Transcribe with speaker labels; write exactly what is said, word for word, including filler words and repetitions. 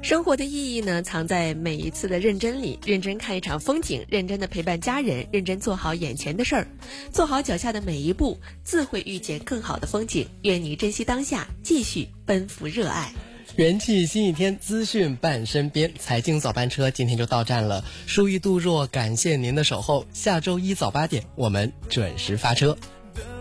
Speaker 1: 生活的意义呢，藏在每一次的认真里。认真看一场风景，认真的陪伴家人，认真做好眼前的事儿，做好脚下的每一步，自会遇见更好的风景。愿你珍惜当下，继续奔赴热爱。
Speaker 2: 元气新一天，资讯伴身边，财经早班车今天就到站了。疏于杜若，感谢您的守候。下周一早八点，我们准时发车。